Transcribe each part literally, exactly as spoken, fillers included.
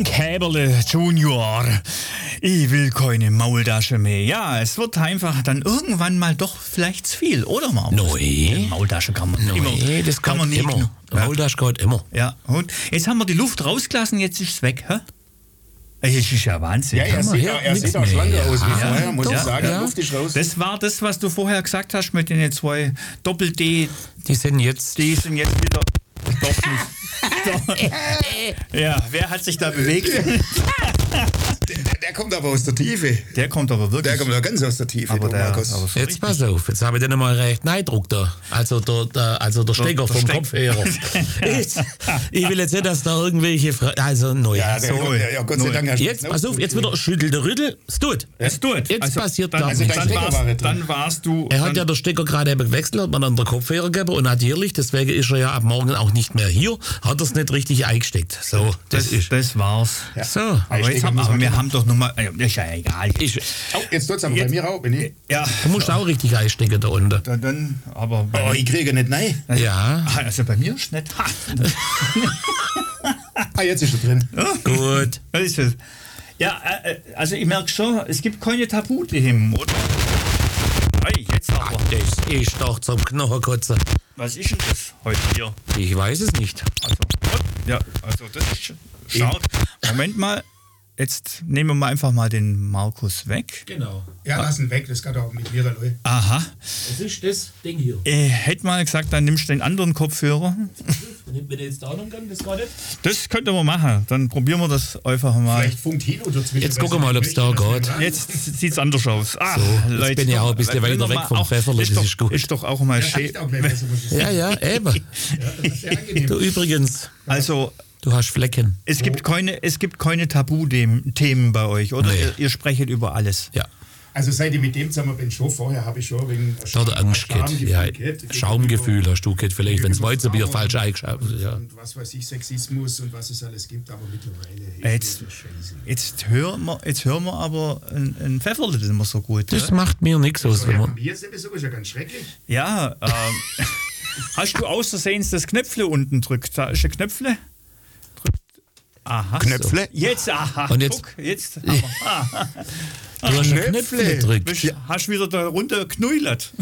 Frank Häberle Junior. Ich will keine Maultasche mehr. Ja, es wird einfach dann irgendwann mal doch vielleicht zu viel, oder Maul? Nein. Maultasche kann man Nein, immer. das kann man nicht. immer. Ja. Maultasche geht immer. Ja, und jetzt haben wir die Luft rausgelassen, jetzt ist es weg, hä? Das ist ja Wahnsinn. Ja, er sieht, auch, er sieht auch schlanker mehr. aus wie Ja, vorher, muss doch, ich sagen. ja. Luft ist raus. Das war das, was du vorher gesagt hast mit den zwei Doppel-D. Die sind jetzt. Die sind jetzt wieder. Doch nicht. Doch. Ja, wer hat sich da bewegt? Der, der kommt aber aus der Tiefe. Der kommt aber wirklich. Der kommt ja ganz aus der Tiefe, aber der der, Markus. aber so Jetzt richtig. pass auf, jetzt habe ich den mal recht Neidruck da. Also der, der, also der Stecker der vom Steck- Kopfhörer. Jetzt, ich will jetzt nicht, dass da irgendwelche. Fra also neu. Ja, der, so. ja, ja, Gott sei Null. Dank hast du Jetzt, das pass auf, jetzt wieder Schüttel der Rüttel. Es tut. Es tut. Jetzt Also, passiert dann, gar also nichts. dann, Stecker war er warst, drin. dann warst du. Er hat dann, ja der Stecker gerade eben gewechselt, hat man an der Kopfhörer gegeben und hat jährlich, deswegen ist er ja ab morgen auch nicht mehr hier, hat er es nicht richtig eingesteckt. So, das, das, ist. das war's. Ja. So. Aber, jetzt haben, aber wir haben doch nochmal. Ist ja egal. Ich, Oh, jetzt tut es aber bei mir auch. Bin ich. Ja. du musst auch richtig einstecken da unten. Dann, dann aber. Oh, ich kriege nicht nein. Ja, Ah, also bei mir ist nicht. Ha. Ah, jetzt ist er drin. gut. Das ist es. Ja, äh, also ich merke schon, es gibt keine Tabuthemen, oder? Hey, jetzt aber. Das ist doch zum Knochenkotzen. Was ist denn das heute hier? Ich weiß es nicht. Also, ja, also das ist stark. Moment mal, jetzt nehmen wir mal einfach mal den Markus weg. Genau. Ja, lass ihn weg, das geht auch mit mir. Leute. Aha. Das ist das Ding hier. Ich hätte mal gesagt, dann nimmst du den anderen Kopfhörer. Wenn ich jetzt da noch kann, das gar nicht. Das könnten wir machen. Dann probieren wir das einfach mal. Vielleicht funkt Hilo dazwischen. Jetzt gucken wir mal, ob es da geht. Jetzt sieht es anders aus. Ah, So, jetzt bin ich auch ein bisschen wenn weiter wir weg mal vom auch- Pfefferle, ist das doch, ist gut. Ist doch auch mal Ja, schön. riecht auch gleich besser, muss ich sagen. Ja, ja, eben. Ja, das ist sehr angenehm. Du übrigens, Also, du hast Flecken. es gibt keine, es gibt keine Tabuthemen bei euch, oder? Nee. Ihr, ihr sprecht über alles. Ja. Also seit ich mit dem zusammen bin, schon vorher habe ich schon wegen Da der Angst geht. Ja, Schaumgefühl hast du geht vielleicht, wenn das Weizenbier falsch eingeschaut ja. Und was weiß ich, Sexismus und was es alles gibt, aber mittlerweile ist Jetzt, das scheiße. jetzt, hören wir, jetzt hören wir aber ein, ein Pfefferle, das ist immer so gut. Das oder? macht mir nichts aus. Wenn Ja, man, mir jetzt nicht so, ist ja ganz schrecklich. Ja, ähm, hast du außersehen das Knöpfle unten drückt? Da ist ein Knöpfle. Drückt. Aha. Knöpfle? Jetzt, aha. Und jetzt- Guck, jetzt haben wir. Ah, du hast einen Knöpfle. Knöpfle gedrückt. bist, hast wieder da runter geknäulert.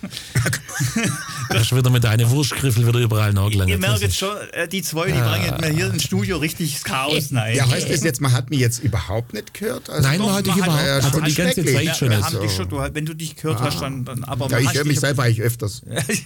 Du hast wieder mit deinen Wurstgriffel wieder überall Ihr nachgelangt. merkt jetzt schon, äh, die zwei, die bringen mir hier ins Studio richtig das Chaos rein. Ja, heißt das jetzt, man hat mich jetzt überhaupt nicht gehört? Also Nein, doch, man hat dich man überhaupt- ja also schon die ganze schrecklich. Zeit Ja, schon wir nicht haben so. dich schon, du, wenn du dich gehört hast, dann, dann aber Ja, man ich hast höre mich dich- selber eigentlich öfters.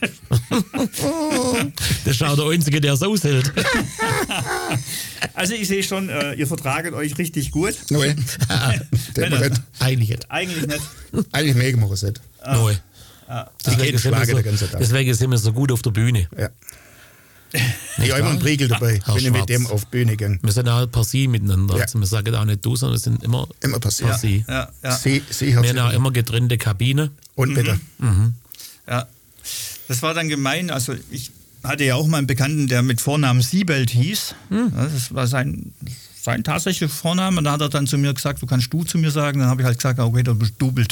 Das ist auch der Einzige, der es aushält. Also ich sehe schon, äh, ihr vertraget euch richtig gut. Nein, der Männer. nicht. Eigentlich nicht. Eigentlich nicht. Eigentlich mega machen sie nicht. Neu. Deswegen jeden sind, wir Schlager so, den ganzen Tag. deswegen sind wir so gut auf der Bühne. Ja. Ich habe immer einen Priegel dabei, Herr wenn ich Schwarz. mit dem auf die Bühne gehe. Wir sind auch per Sie miteinander. Ja. Also wir sagen auch nicht du, sondern wir sind immer Immer passiert. per Sie. Ja, ja, Sie, sie hat Wir haben auch sie immer getrennte Kabine. und bitte. ja. Das war dann gemein. Also ich hatte ja auch mal einen Bekannten, der mit Vornamen Siebelt hieß. Hm. Ja, das war sein, sein tatsächlicher Vorname. Und da hat er dann zu mir gesagt, du kannst du zu mir sagen. Dann habe ich halt gesagt, okay, du bist doppelt.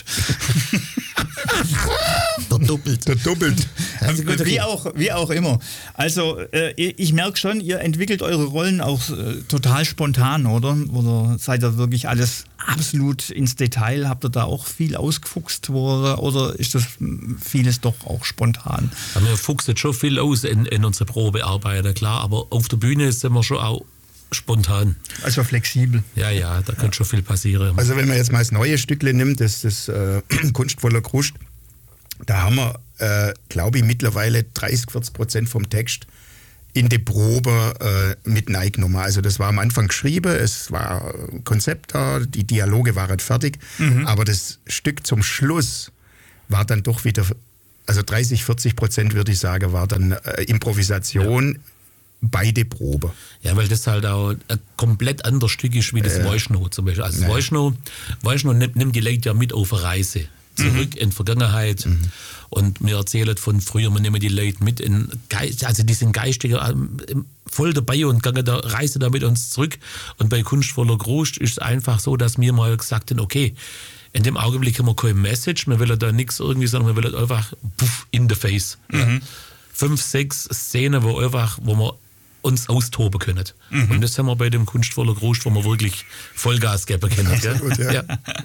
Der doppelt. Der doppelt. Also gut, okay. Wie auch, wie auch immer. Also äh, ich merke schon, ihr entwickelt eure Rollen auch äh, total spontan, oder? Oder seid ihr wirklich alles absolut ins Detail? Habt ihr da auch viel ausgefuchst? Oder, oder ist das mh, vieles doch auch spontan? Ja, wir fuchsen schon viel aus in, in unsere Probearbeiten, klar. Aber auf der Bühne sind wir schon auch spontan. Also flexibel. Ja, ja, da kann schon viel passieren. Also wenn man jetzt mal das neue Stückle nimmt, das ist äh, Kunst voller Krust, da haben wir, äh, glaube ich, mittlerweile dreißig, vierzig Prozent vom Text in die Probe äh, mit reingenommen. Also das war am Anfang geschrieben, es war ein Konzept da, die Dialoge waren fertig, aber das Stück zum Schluss war dann doch wieder, also dreißig, vierzig Prozent würde ich sagen, war dann äh, Improvisation bei der Probe. Ja, weil das halt auch ein komplett anderes Stück ist wie das Voice-Note zum Beispiel. Also das Voice-Note, Voice-Note nimmt, nimmt die Leute ja mit auf eine Reise. Zurück mhm. in die Vergangenheit. Mhm. Und wir erzählen von früher, wir nehmen die Leute mit in Geist, also die sind geistig ähm, voll dabei und gehen da, reisen da mit uns zurück. Und bei Kunstvoller Krust ist es einfach so, dass wir mal gesagt haben, okay, in dem Augenblick haben wir keine Message, wir wollen da nichts irgendwie, sondern wir wollen einfach puff, in the face. Mhm. Ja. Fünf, sechs Szenen, wo einfach, wo wir uns austoben können. Mhm. Und das haben wir bei dem Kunstvoller Groß, wo wir wirklich Vollgas geben können. Gut, ja. Ja.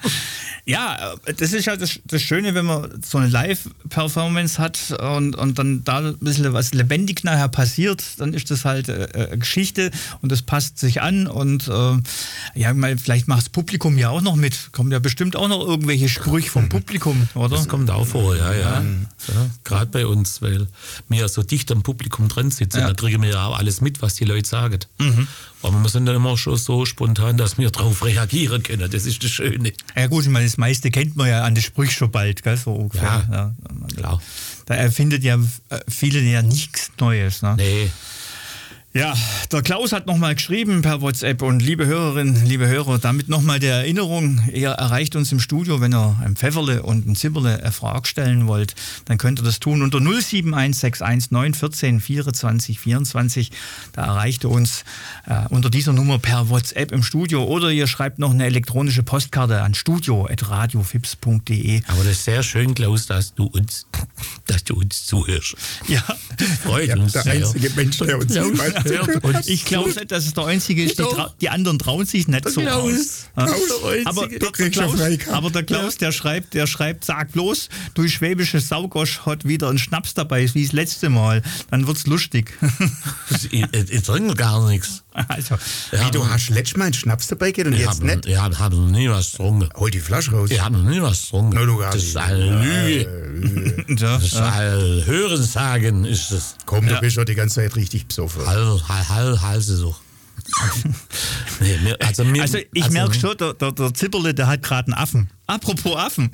Ja, das ist ja das, das Schöne, wenn man so eine Live-Performance hat und, und dann da ein bisschen was lebendig nachher passiert, dann ist das halt äh, eine Geschichte und das passt sich an und äh, ja, mal, vielleicht macht das Publikum ja auch noch mit. Kommen ja bestimmt auch noch irgendwelche Sprüche vom Publikum, oder? Das kommt auch vor, ja, ja. ja. ja Gerade bei uns, weil wir ja so dicht am Publikum dran sitzen, ja. Da kriegen wir ja auch alles mit, was die Leute sagen. Mhm. Aber wir sind dann immer schon so spontan, dass wir darauf reagieren können. Das ist das Schöne. Ja gut, ich meine, das meiste kennt man ja an den Sprüchen schon bald, gell? So ungefähr. Ja, ja, klar. Da erfindet ja viele ja nichts Neues. Ne? Nee. Ja, der Klaus hat nochmal geschrieben per WhatsApp und liebe Hörerinnen, liebe Hörer, damit nochmal der Erinnerung, ihr erreicht uns im Studio, wenn ihr ein Pfefferle und ein Zipperle eine Frage stellen wollt, dann könnt ihr das tun unter null sieben eins sechs eins neun erzählt vierundzwanzig vierundzwanzig. Da erreicht ihr uns äh, unter dieser Nummer per WhatsApp im Studio oder ihr schreibt noch eine elektronische Postkarte an studio at radiofips punkt de. Aber das ist sehr schön, Klaus, dass du uns, dass du uns zuhörst. Ja, freut ja, uns der sehr. einzige Mensch, der uns zuhört. Ich glaube nicht, dass es der Einzige ist, die, trau- die anderen trauen sich nicht so aus. Ja. Aber, der Klaus, aber der Klaus, der schreibt, der schreibt, sag bloß, du schwäbische Saugosch hat wieder einen Schnaps dabei, wie das letzte Mal. Dann wird's lustig. Ich, ich trinke gar nichts. Also, wie, du hast letztes Mal einen Schnaps dabei gehabt und ich jetzt hab, nicht? Ich habe hab noch nie was getrunken. Hol die Flasche raus. Ich habe noch nie was getrunken. No, du gar das nicht. ist eine Lüge. Ja, das ist ja. ein Hörensagen ist das. Komm, du Ja. bist doch die ganze Zeit richtig besoffen. Hal, hal, hal, Halse so. nee, mir, also, mir, also ich also, merke schon, der, der, der Zipperle, der hat gerade einen Affen. Apropos Affen.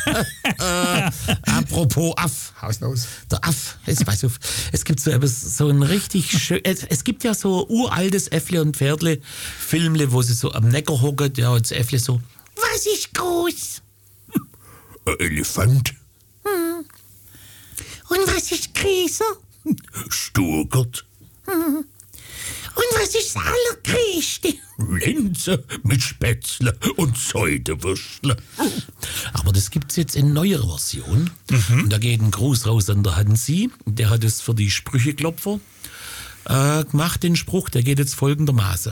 äh, apropos Aff. Haus los. Der Aff. Jetzt weißt du, es gibt so, so ein richtig schön. Es, es gibt ja so uraltes Äffle und Pferdle Filmle, wo sie so am Neckar hocken, ja, und das Äffle so. Was ist groß? Ein Elefant. Hm. Und was ist größer? Sturgert. Hm. Und was ist das Allergrößte? Linse mit Spätzle und Seidewürstle. Aber das gibt es jetzt in neuer Version. Mhm. Und da geht ein Gruß raus an der Hansi. Der hat es für die Sprücheklopfer äh, gemacht, den Spruch. Der geht jetzt folgendermaßen.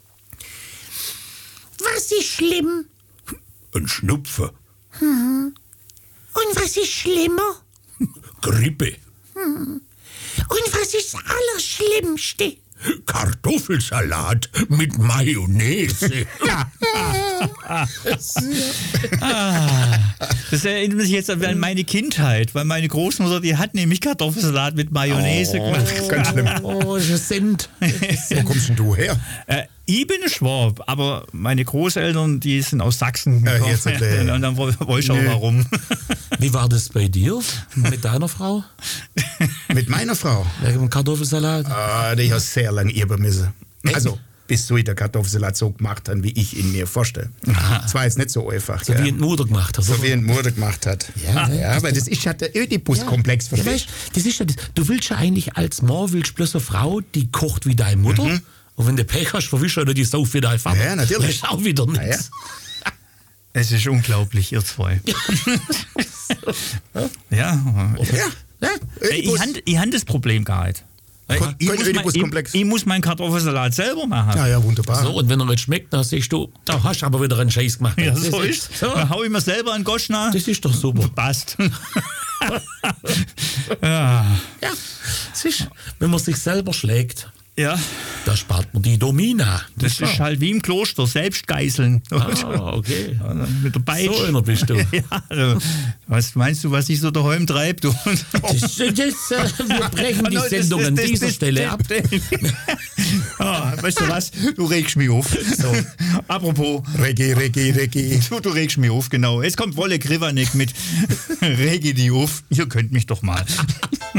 Was ist schlimm? Ein Schnupfen. Mhm. Und was ist schlimmer? Grippe. Mhm. Und was ist das Allerschlimmste? Kartoffelsalat mit Mayonnaise. ah, das erinnert mich jetzt an meine Kindheit, weil meine Großmutter, die hat nämlich Kartoffelsalat mit Mayonnaise oh, gemacht. Ganz schlimm. Oh, das sind. Wo kommst denn du her? Äh, ich bin ein Schwab, aber meine Großeltern, die sind aus Sachsen gekommen. Ja, jetzt, äh, und dann weiß ich auch nee. warum. Wie war das bei dir mit deiner Frau? Mit meiner Frau? Wegen Kartoffelsalat? Ah, die hat sehr lange üben müssen. Also, bis so der Kartoffelsalat so gemacht hat, wie ich ihn mir vorstelle. Das war jetzt nicht so einfach. So gell? wie ein Mutter gemacht hat. So wie ein Mutter gemacht hat. Ja, ja, aber das ist ja der Ödipus-Komplex. Ja, weißt, das ist ja das. Du willst ja eigentlich als Mann willst bloß eine Frau, die kocht wie deine Mutter. Mhm. Und wenn du Pech hast, verwischst du die Sau wie dein Vater. Ja, natürlich. Das ist auch wieder nichts. Ja, ja. Es ist unglaublich, ihr zwei. ja. Ja, ja. Ich habe ich hab das Problem gehabt. Ich, Kein ich, muss mein, Ödipus-Komplex. ich, ich muss meinen Kartoffelsalat selber machen. Ja, ja, wunderbar. So, und wenn er nicht schmeckt, dann siehst du, da hast du aber wieder einen Scheiß gemacht. Ja, das so ist ist so. Dann hau ich mir selber einen Gosch nach. Das ist doch super. Passt. ja. Ja, das ist, wenn man sich selber schlägt, ja. da spart man die Domina. Das ist ja. halt wie im Kloster, selbst geißeln. Ah, okay. Ja, mit der Peitsche. So einer bist du. Ja, also, was meinst du, was ich so daheim treibe? Du? Das, das, äh, wir brechen die das, Sendung das, an das, dieser das, Stelle das, ab. ah, weißt du was? Du regst mich auf. So. Apropos. Reggae, Reggae, Reggae. Du, du regst mich auf, genau. Jetzt kommt Wolle Krivanek mit Regi die auf. Ihr könnt mich doch mal.